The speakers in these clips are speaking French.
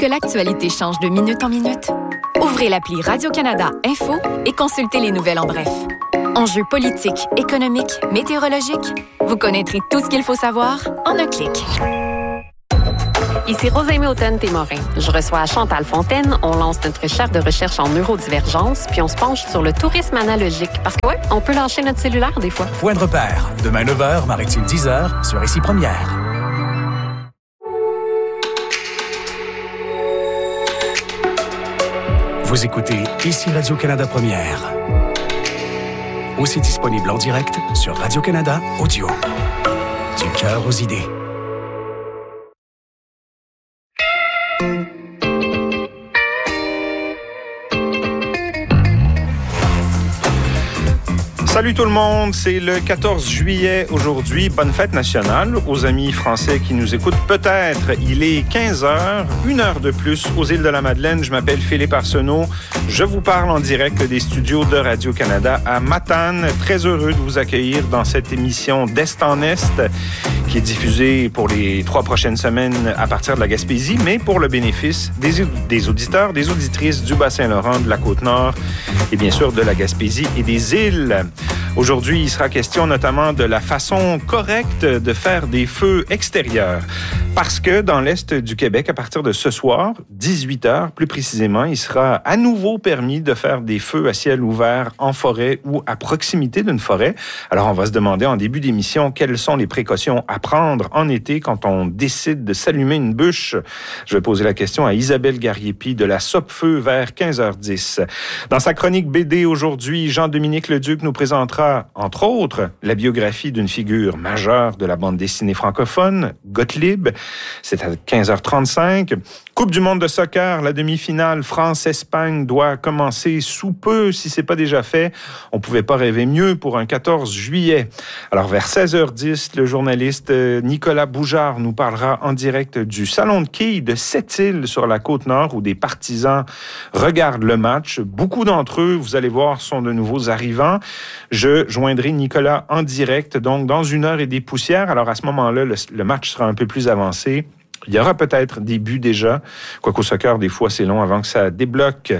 que l'actualité change de minute en minute? Ouvrez l'appli Radio-Canada Info et consultez les nouvelles en bref. Enjeux politiques, économiques, météorologiques, vous connaîtrez tout ce qu'il faut savoir en un clic. Ici Rosalie Houghton-Témorin. Je reçois Chantal Fontaine. On lance notre chaire de recherche en neurodivergence, puis on se penche sur le tourisme analogique. Parce que, on peut lâcher notre cellulaire des fois. Point de repère. Demain 9h, Maritime 10h, sur Ici Première. Vous écoutez Ici Radio-Canada Première. Aussi disponible en direct sur Radio-Canada Audio. Du cœur aux idées. Salut tout le monde, c'est le 14 juillet aujourd'hui. Bonne fête nationale aux amis français qui nous écoutent. Peut-être, il est 15h, 1 heure de plus aux îles de la Madeleine. Je m'appelle Philippe Arsenault. Je vous parle en direct des studios de Radio-Canada à Matane. Très heureux de vous accueillir dans cette émission d'Est en Est qui est diffusée pour les 3 prochaines semaines à partir de la Gaspésie, mais pour le bénéfice des auditeurs, des auditrices du Bas-Saint-Laurent, de la Côte-Nord et bien sûr de la Gaspésie et des îles. Aujourd'hui, il sera question notamment de la façon correcte de faire des feux extérieurs. Parce que dans l'Est du Québec, à partir de ce soir, 18h plus précisément, il sera à nouveau permis de faire des feux à ciel ouvert en forêt ou à proximité d'une forêt. Alors, on va se demander en début d'émission quelles sont les précautions à prendre en été quand on décide de s'allumer une bûche. Je vais poser la question à Isabelle Gariepi de la Sopfeu vers 15h10. Dans sa chronique BD aujourd'hui, Jean-Dominique Leduc nous présentera entre autres, la biographie d'une figure majeure de la bande dessinée francophone, Gottlieb. C'est à 15h35. Coupe du monde de soccer, la demi-finale France-Espagne doit commencer sous peu, si c'est pas déjà fait. On pouvait pas rêver mieux pour un 14 juillet. Alors, vers 16h10, le journaliste Nicolas Boujard nous parlera en direct du Salon de quilles de Sept-Îles sur la Côte-Nord où des partisans regardent le match. Beaucoup d'entre eux, vous allez voir, sont de nouveaux arrivants. Je joindrai Nicolas en direct, donc dans 1 heure et des poussières. Alors, à ce moment-là, le match sera un peu plus avancé. Il y aura peut-être des buts déjà, quoiqu'au soccer, des fois, c'est long avant que ça débloque.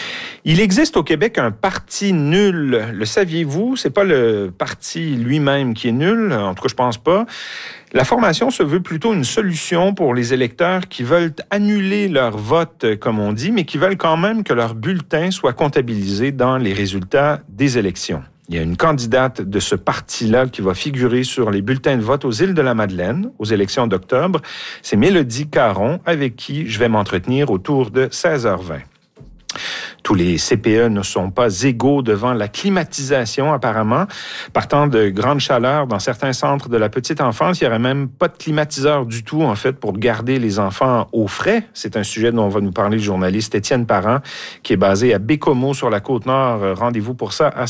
Il existe au Québec un parti nul. Le saviez-vous? C'est pas le parti lui-même qui est nul, en tout cas, je pense pas. La formation se veut plutôt une solution pour les électeurs qui veulent annuler leur vote, comme on dit, mais qui veulent quand même que leur bulletin soit comptabilisé dans les résultats des élections. Il y a une candidate de ce parti-là qui va figurer sur les bulletins de vote aux îles de la Madeleine, aux élections d'octobre. C'est Mélodie Caron, avec qui je vais m'entretenir autour de 16h20. Tous les CPE ne sont pas égaux devant la climatisation, apparemment. Partant de grandes chaleurs dans certains centres de la petite enfance, il n'y aurait même pas de climatiseur du tout, en fait, pour garder les enfants au frais. C'est un sujet dont va nous parler le journaliste Étienne Parent, qui est basé à Bécomo, sur la Côte-Nord. Rendez-vous pour ça à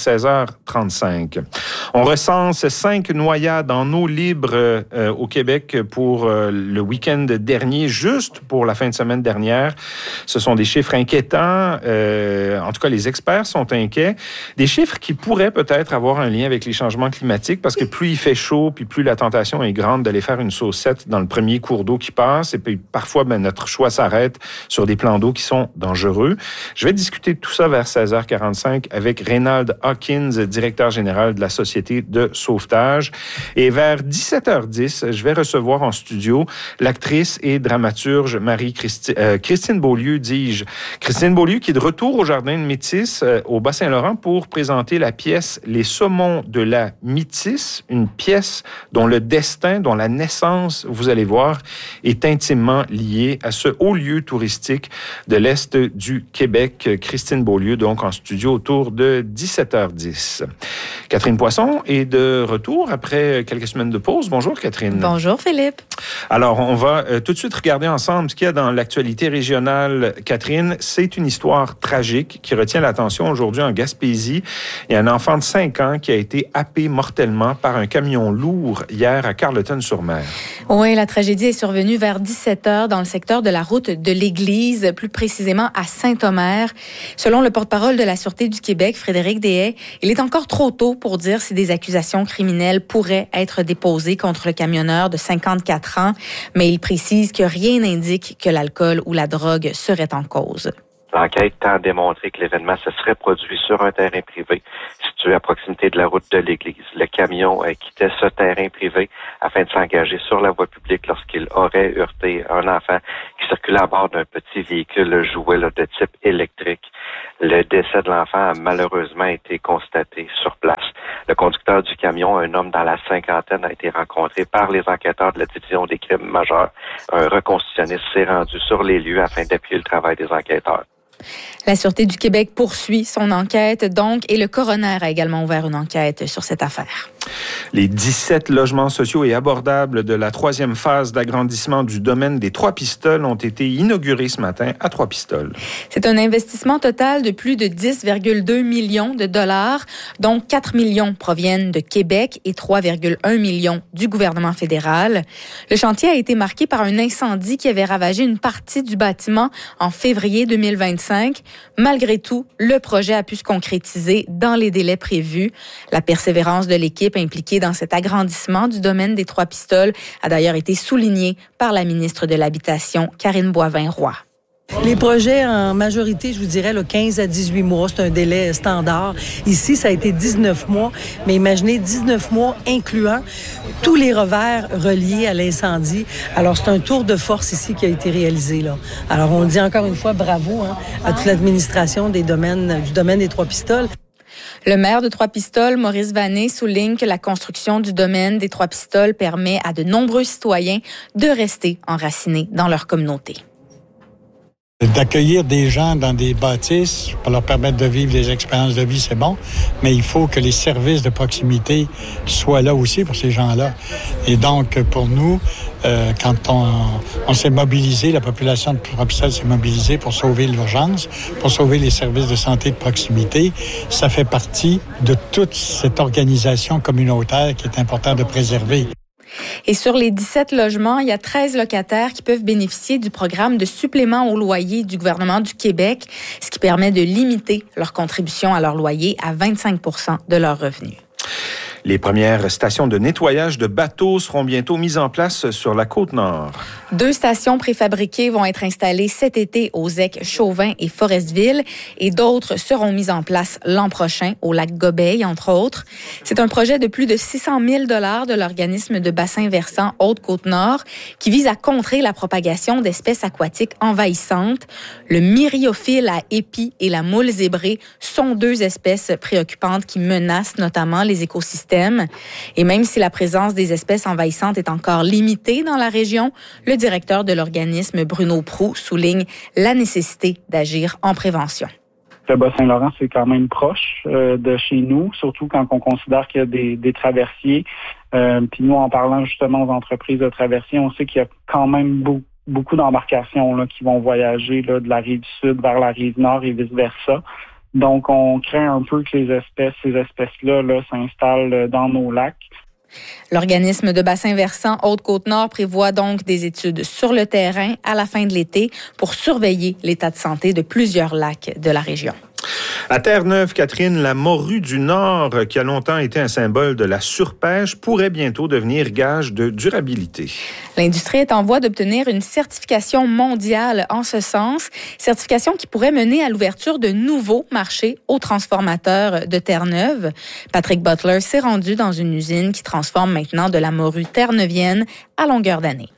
16h35. On recense 5 noyades en eau libre au Québec pour le week-end dernier, juste pour la fin de semaine dernière. Ce sont des chiffres inquiétants. En tout cas, les experts sont inquiets. Des chiffres qui pourraient peut-être avoir un lien avec les changements climatiques parce que plus il fait chaud, puis plus la tentation est grande d'aller faire une saucette dans le premier cours d'eau qui passe. Et puis parfois, notre choix s'arrête sur des plans d'eau qui sont dangereux. Je vais discuter de tout ça vers 16h45 avec Reynald Hawkins, directeur général de la Société de sauvetage. Et vers 17h10, je vais recevoir en studio l'actrice et dramaturge Christine Beaulieu, dis-je. Christine Beaulieu qui est de retour au Jardin de Métis au Bas-Saint-Laurent pour présenter la pièce Les Saumons de la Métis, une pièce dont le destin, dont la naissance, vous allez voir, est intimement liée à ce haut lieu touristique de l'Est du Québec. Christine Beaulieu, donc en studio autour de 17h10. Catherine Poisson est de retour après quelques semaines de pause. Bonjour Catherine. Bonjour Philippe. Alors, on va tout de suite regarder ensemble ce qu'il y a dans l'actualité régionale. Catherine, c'est une histoire tragique tragique qui retient l'attention aujourd'hui en Gaspésie. Il y a un enfant de 5 ans qui a été happé mortellement par un camion lourd hier à Carleton-sur-Mer. Oui, la tragédie est survenue vers 17h dans le secteur de la route de l'Église, plus précisément à Saint-Omer. Selon le porte-parole de la Sûreté du Québec, Frédéric Deshaies, il est encore trop tôt pour dire si des accusations criminelles pourraient être déposées contre le camionneur de 54 ans, mais il précise que rien n'indique que l'alcool ou la drogue serait en cause. L'enquête tend à démontrer que l'événement se serait produit sur un terrain privé situé à proximité de la route de l'Église. Le camion quittait ce terrain privé afin de s'engager sur la voie publique lorsqu'il aurait heurté un enfant qui circulait à bord d'un petit véhicule jouet de type électrique. Le décès de l'enfant a malheureusement été constaté sur place. Le conducteur du camion, un homme dans la cinquantaine, a été rencontré par les enquêteurs de la division des crimes majeurs. Un reconstitutionniste s'est rendu sur les lieux afin d'appuyer le travail des enquêteurs. La Sûreté du Québec poursuit son enquête, donc, et le coroner a également ouvert une enquête sur cette affaire. Les 17 logements sociaux et abordables de la 3e phase d'agrandissement du domaine des Trois-Pistoles ont été inaugurés ce matin à Trois-Pistoles. C'est un investissement total de plus de 10,2 millions de dollars, dont 4 millions proviennent de Québec et 3,1 millions du gouvernement fédéral. Le chantier a été marqué par un incendie qui avait ravagé une partie du bâtiment en février 2025. Malgré tout, le projet a pu se concrétiser dans les délais prévus. La persévérance de l'équipe impliquée dans cet agrandissement du domaine des Trois-Pistoles a d'ailleurs été soulignée par la ministre de l'Habitation, Karine Boivin-Roy. Les projets, en majorité, je vous dirais, 15 à 18 mois, c'est un délai standard. Ici, ça a été 19 mois, mais imaginez 19 mois incluant tous les revers reliés à l'incendie. Alors, c'est un tour de force ici qui a été réalisé, là. Alors, on dit encore une fois bravo à toute l'administration du domaine des Trois-Pistoles. Le maire de Trois-Pistoles, Maurice Vanney, souligne que la construction du domaine des Trois-Pistoles permet à de nombreux citoyens de rester enracinés dans leur communauté. D'accueillir des gens dans des bâtisses pour leur permettre de vivre des expériences de vie, c'est bon, mais il faut que les services de proximité soient là aussi pour ces gens-là. Et donc, pour nous, quand on s'est mobilisé, la population de Trois-Pistoles s'est mobilisée pour sauver l'urgence, pour sauver les services de santé de proximité, ça fait partie de toute cette organisation communautaire qui est important de préserver. Et sur les 17 logements, il y a 13 locataires qui peuvent bénéficier du programme de supplément au loyer du gouvernement du Québec, ce qui permet de limiter leur contribution à leur loyer à 25 % de leurs revenus. Les premières stations de nettoyage de bateaux seront bientôt mises en place sur la Côte-Nord. 2 stations préfabriquées vont être installées cet été aux ZEC Chauvin et Forestville et d'autres seront mises en place l'an prochain au lac Gobeil, entre autres. C'est un projet de plus de 600 000 $ de l'organisme de bassin versant Haute-Côte-Nord qui vise à contrer la propagation d'espèces aquatiques envahissantes. Le myriophile à épis et la moule zébrée sont 2 espèces préoccupantes qui menacent notamment les écosystèmes. Et même si la présence des espèces envahissantes est encore limitée dans la région, le directeur de l'organisme, Bruno Proux, souligne la nécessité d'agir en prévention. Le Bas-Saint-Laurent, c'est quand même proche de chez nous, surtout quand on considère qu'il y a des traversiers. Puis nous, en parlant justement aux entreprises de traversiers, on sait qu'il y a quand même beaucoup d'embarcations là, qui vont voyager là, de la rive sud vers la rive nord et vice-versa. Donc, on craint un peu que ces espèces-là s'installent dans nos lacs. L'organisme de bassin versant Haute-Côte-Nord prévoit donc des études sur le terrain à la fin de l'été pour surveiller l'état de santé de plusieurs lacs de la région. À Terre-Neuve, Catherine, la morue du Nord, qui a longtemps été un symbole de la surpêche, pourrait bientôt devenir gage de durabilité. L'industrie est en voie d'obtenir une certification mondiale en ce sens, certification qui pourrait mener à l'ouverture de nouveaux marchés aux transformateurs de Terre-Neuve. Patrick Butler s'est rendu dans une usine qui transforme maintenant de la morue terre-neuvienne à longueur d'année.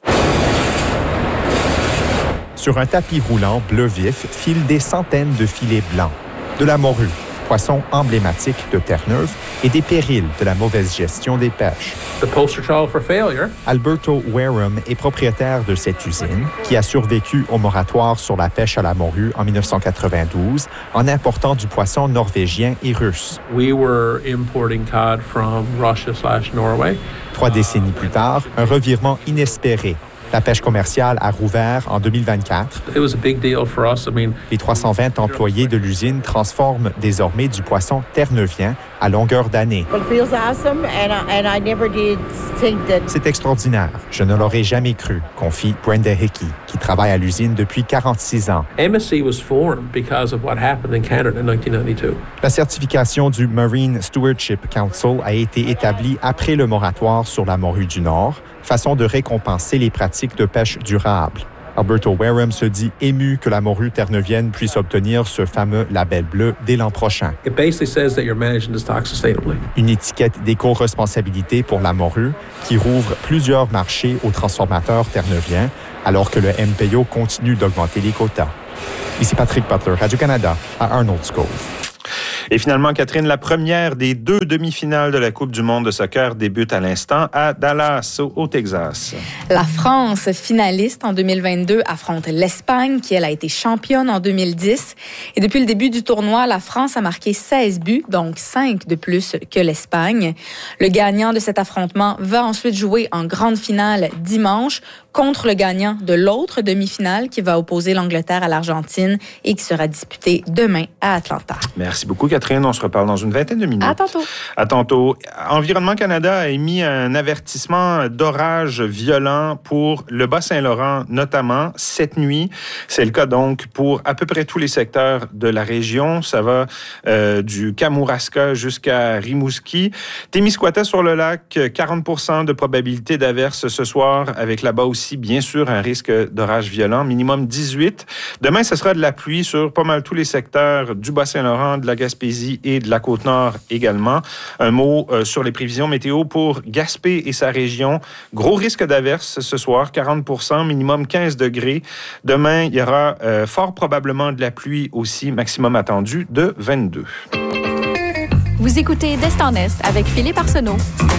Sur un tapis roulant bleu vif filent des centaines de filets blancs. De la morue, poisson emblématique de Terre-Neuve, et des périls de la mauvaise gestion des pêches. Alberto Wareham est propriétaire de cette usine qui a survécu au moratoire sur la pêche à la morue en 1992 en important du poisson norvégien et russe. 3 décennies plus tard, un revirement inespéré. La pêche commerciale a rouvert en 2024. Les 320 employés de l'usine transforment désormais du poisson terre-neuvien à longueur d'année. C'est extraordinaire. Je ne l'aurais jamais cru, confie Brenda Hickey, qui travaille à l'usine depuis 46 ans. La certification du Marine Stewardship Council a été établie après le moratoire sur la morue du Nord, façon de récompenser les pratiques de pêche durable. Alberto Wareham se dit ému que la morue terre-neuvienne puisse obtenir ce fameux label bleu dès l'an prochain. Une étiquette d'éco-responsabilité pour la morue qui rouvre plusieurs marchés aux transformateurs terre-neuviens alors que le MPO continue d'augmenter les quotas. Ici Patrick Butler, Radio-Canada, à Arnold's Cove. Et finalement, Catherine, la première des 2 demi-finales de la Coupe du monde de soccer débute à l'instant à Dallas, au Texas. La France, finaliste en 2022, affronte l'Espagne, qui, elle, a été championne en 2010. Et depuis le début du tournoi, la France a marqué 16 buts, donc 5 de plus que l'Espagne. Le gagnant de cet affrontement va ensuite jouer en grande finale dimanche contre le gagnant de l'autre demi-finale qui va opposer l'Angleterre à l'Argentine et qui sera disputée demain à Atlanta. Merci beaucoup, Catherine. On se reparle dans une vingtaine de minutes. À tantôt. À tantôt. Environnement Canada a émis un avertissement d'orage violent pour le Bas-Saint-Laurent, notamment cette nuit. C'est le cas donc pour à peu près tous les secteurs de la région. Ça va du Kamouraska jusqu'à Rimouski. Témiscouata sur le lac, 40% de probabilité d'averse ce soir, avec là-bas aussi, bien sûr, un risque d'orage violent, minimum 18. Demain, ce sera de la pluie sur pas mal tous les secteurs du Bas-Saint-Laurent, de la Gaspésie et de la Côte-Nord également. Un mot sur les prévisions météo pour Gaspé et sa région. Gros risque d'averse ce soir, 40%, minimum 15 degrés. Demain, il y aura fort probablement de la pluie aussi, maximum attendu de 22. Vous écoutez d'Est en Est avec Philippe Arsenault.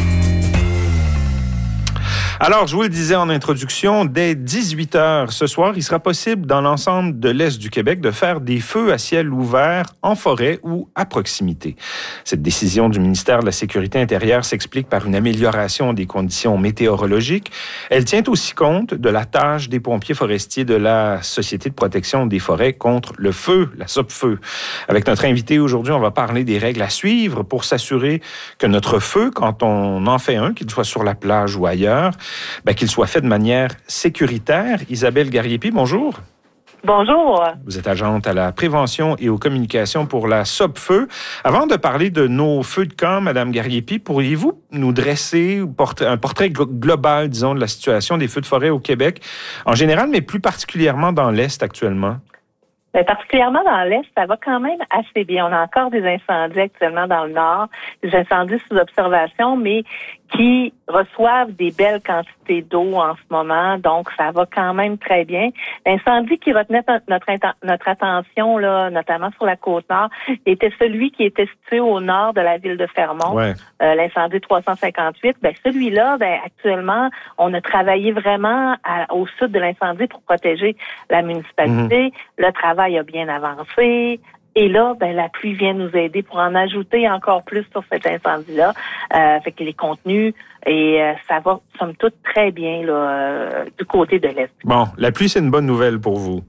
Alors, je vous le disais en introduction, dès 18h ce soir, il sera possible dans l'ensemble de l'Est du Québec de faire des feux à ciel ouvert en forêt ou à proximité. Cette décision du ministère de la Sécurité intérieure s'explique par une amélioration des conditions météorologiques. Elle tient aussi compte de la tâche des pompiers forestiers de la Société de protection des forêts contre le feu, la SOPFEU. Avec notre invité aujourd'hui, on va parler des règles à suivre pour s'assurer que notre feu, quand on en fait un, qu'il soit sur la plage ou ailleurs, qu'il soit fait de manière sécuritaire. Isabelle Gariepi, bonjour. Bonjour. Vous êtes agente à la prévention et aux communications pour la SOPFEU. Avant de parler de nos feux de camp, Madame Gariepi, pourriez-vous nous dresser un portrait global, disons, de la situation des feux de forêt au Québec en général, mais plus particulièrement dans l'Est actuellement? Bien, particulièrement dans l'Est, ça va quand même assez bien. On a encore des incendies actuellement dans le Nord, des incendies sous observation, mais qui reçoivent des belles quantités d'eau en ce moment, donc ça va quand même très bien. L'incendie qui retenait notre attention, là, notamment sur la Côte-Nord, était celui qui était situé au nord de la ville de Fermont, l'incendie 358. Celui-là, actuellement, on a travaillé vraiment au sud de l'incendie pour protéger la municipalité. Le travail a bien avancé. Et là, la pluie vient nous aider pour en ajouter encore plus sur cet incendie-là. Fait qu'il est contenu et ça va, somme toute, très bien là, du côté de l'Est. Bon, la pluie, c'est une bonne nouvelle pour vous.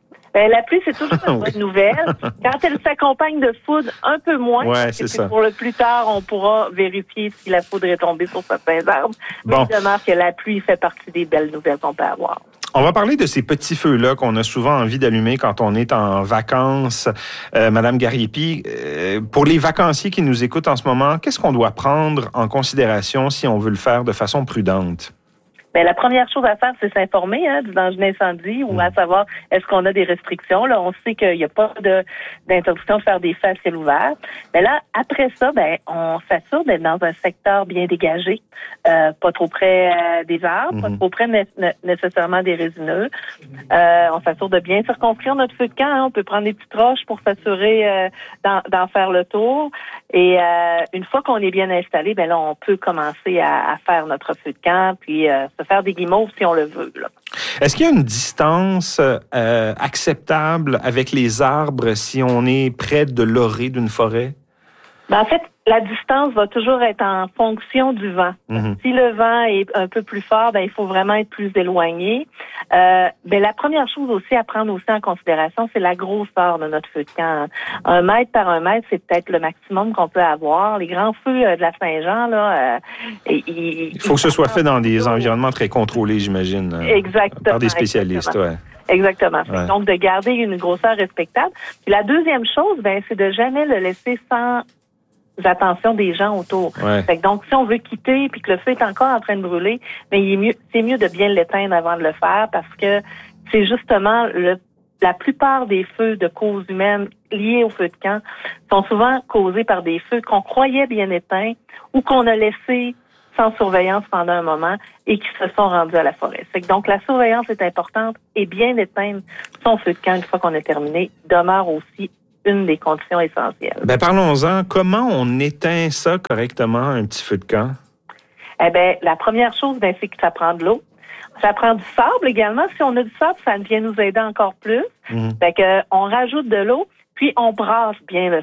La pluie, c'est toujours une bonne nouvelle. Quand elle s'accompagne de foudre, un peu moins. C'est ça. Pour le plus tard, on pourra vérifier si la foudre est tombée sur certains arbres. Mais il demeure que la pluie fait partie des belles nouvelles qu'on peut avoir. On va parler de ces petits feux-là qu'on a souvent envie d'allumer quand on est en vacances. Madame Gariepi, pour les vacanciers qui nous écoutent en ce moment, qu'est-ce qu'on doit prendre en considération si on veut le faire de façon prudente? La première chose à faire, c'est s'informer du danger d'incendie ou à savoir est-ce qu'on a des restrictions. Là, on sait qu'il n'y a pas d'interdiction de faire des feux à ciel ouvert. Mais là, après ça, on s'assure d'être dans un secteur bien dégagé, pas trop près des arbres, pas trop près nécessairement des résineux. On s'assure de bien circonscrire notre feu de camp. On peut prendre des petites roches pour s'assurer d'en faire le tour. Et une fois qu'on est bien installé, là, on peut commencer à faire notre feu de camp, puis se faire des guimauves si on le veut. Là. Est-ce qu'il y a une distance acceptable avec les arbres si on est près de l'orée d'une forêt? En fait, La distance va toujours être en fonction du vent. Si le vent est un peu plus fort, il faut vraiment être plus éloigné. La première chose aussi à prendre aussi en considération, c'est la grosseur de notre feu de camp. 1 mètre par 1 mètre, c'est peut-être le maximum qu'on peut avoir. Les grands feux de la Saint-Jean, là, il faut que ce soit fait dans des environnements très contrôlés, j'imagine. Exactement. Par des spécialistes, Exactement. Ouais. Donc, de garder une grosseur respectable. Puis la deuxième chose, c'est de jamais le laisser sans attention des gens autour. Ouais. Fait que donc, si on veut quitter puis que le feu est encore en train de brûler, c'est mieux de bien l'éteindre avant de le faire parce que c'est justement la plupart des feux de cause humaine liés au feu de camp sont souvent causés par des feux qu'on croyait bien éteints ou qu'on a laissés sans surveillance pendant un moment et qui se sont rendus à la forêt. Fait que donc, la surveillance est importante et bien éteindre son feu de camp une fois qu'on a terminé demeure aussi une des conditions essentielles. Parlons-en. Comment on éteint ça correctement, un petit feu de camp? La première chose, c'est que ça prend de l'eau. Ça prend du sable également. Si on a du sable, ça vient nous aider encore plus. Fait que on rajoute de l'eau, puis on brasse bien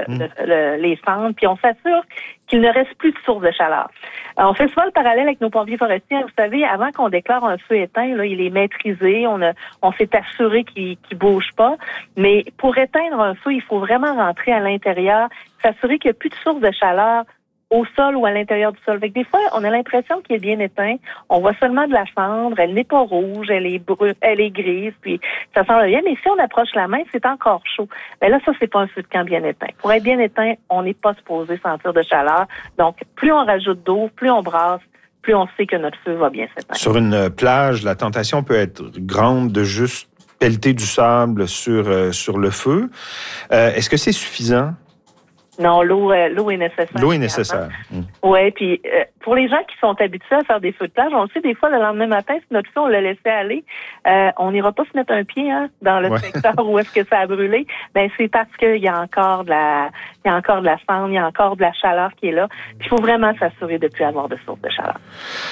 les cendres, puis on s'assure qu'il ne reste plus de source de chaleur. On fait souvent le parallèle avec nos pompiers forestiers. Vous savez, avant qu'on déclare un feu éteint, là, il est maîtrisé, on s'est assuré qu'il bouge pas. Mais pour éteindre un feu, il faut vraiment rentrer à l'intérieur, s'assurer qu'il n'y a plus de source de chaleur au sol ou à l'intérieur du sol. Fait que des fois, on a l'impression qu'il est bien éteint. On voit seulement de la cendre. Elle n'est pas rouge, elle est grise, puis ça sent rien. Mais si on approche la main, c'est encore chaud. Là, ça, c'est pas un feu de camp bien éteint. Pour être bien éteint, on n'est pas supposé sentir de chaleur. Donc, plus on rajoute d'eau, plus on brasse, plus on sait que notre feu va bien s'éteindre. Sur une plage, la tentation peut être grande de juste pelleter du sable sur le feu. Est-ce que c'est suffisant? Non, l'eau est nécessaire. L'eau est nécessaire. Oui, puis pour les gens qui sont habitués à faire des feux de plage, on le sait des fois, le lendemain matin, si notre feu, on l'a laissé aller, on n'ira pas se mettre un pied dans le secteur où est-ce que ça a brûlé. C'est parce qu'il y a encore de la cendre, il y a encore de la chaleur qui est là. Puis il faut vraiment s'assurer de ne plus avoir de source de chaleur.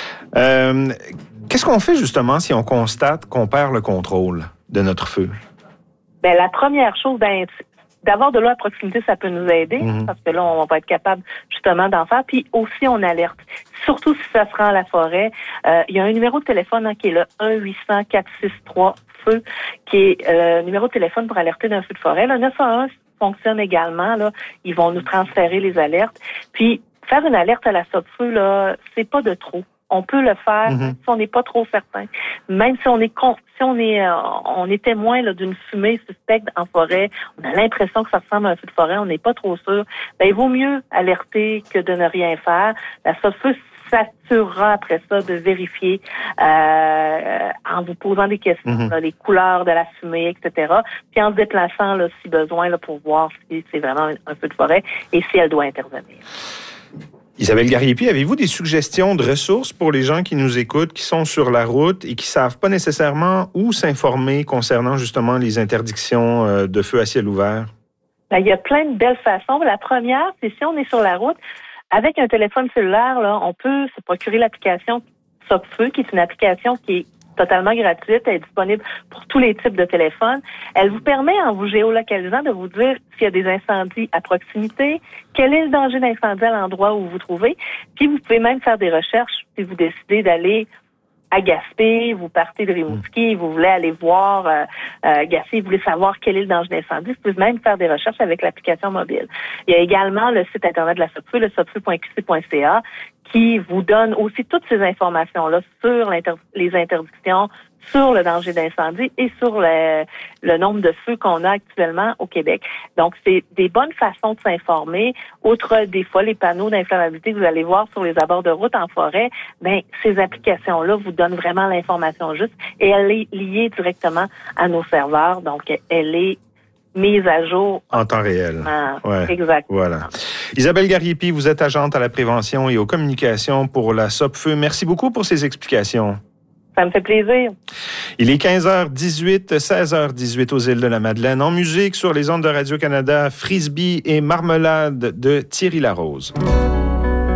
Qu'est-ce qu'on fait justement si on constate qu'on perd le contrôle de notre feu? La première chose, d'avoir de l'eau à proximité, ça peut nous aider, parce que là, on va être capable justement d'en faire. Puis aussi, on alerte. Surtout si ça se rend à la forêt. Il y a un numéro de téléphone qui est le 1-800-463-FEU, qui est le numéro de téléphone pour alerter d'un feu de forêt. Le 911 fonctionne également. Là, ils vont nous transférer les alertes. Puis, faire une alerte à la SOPFEU, là, c'est pas de trop. On peut le faire si on n'est pas trop certain. Même si on est témoin d'une fumée suspecte en forêt, on a l'impression que ça ressemble à un feu de forêt, on n'est pas trop sûr. Il vaut mieux alerter que de ne rien faire. La SOPFEU s'assurera après ça de vérifier en vous posant des questions, les couleurs de la fumée, etc. Puis en se déplaçant là, si besoin là, pour voir si c'est vraiment un feu de forêt et si elle doit intervenir. Isabelle Gariepi, avez-vous des suggestions de ressources pour les gens qui nous écoutent, qui sont sur la route et qui ne savent pas nécessairement où s'informer concernant justement les interdictions de feu à ciel ouvert? Il y a plein de belles façons. La première, c'est si on est sur la route, avec un téléphone cellulaire, là, on peut se procurer l'application SOPFEU, qui est une application qui est totalement gratuite. Elle est disponible pour tous les types de téléphones. Elle vous permet, en vous géolocalisant, de vous dire s'il y a des incendies à proximité, quel est le danger d'incendie à l'endroit où vous vous trouvez. Puis, vous pouvez même faire des recherches si vous décidez d'aller à Gaspé, vous partez de Rimouski, vous voulez aller voir Gaspé, vous voulez savoir quel est le danger d'incendie. Vous pouvez même faire des recherches avec l'application mobile. Il y a également le site Internet de la SOPFEU, le sopfeu.qc.ca, qui vous donne aussi toutes ces informations-là sur les interdictions, sur le danger d'incendie et sur le nombre de feux qu'on a actuellement au Québec. Donc, c'est des bonnes façons de s'informer. Outre, des fois, les panneaux d'inflammabilité que vous allez voir sur les abords de route en forêt, ces applications-là vous donnent vraiment l'information juste et elle est liée directement à nos serveurs. Donc, elle est mise à jour. En temps réel. Exact. Voilà. Isabelle Gariepi, vous êtes agente à la prévention et aux communications pour la SOPFEU. Merci beaucoup pour ces explications. Ça me fait plaisir. Il est 15h18, 16h18 aux îles de la Madeleine. En musique, sur les ondes de Radio-Canada, Frisbee et Marmelade de Thierry Larose.